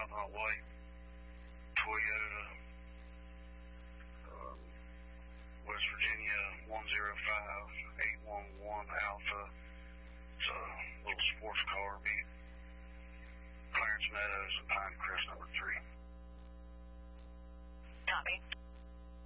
500 weight Toyota West Virginia 105811 Alpha. It's a little sports car, Clarence Meadows and Pinecrest,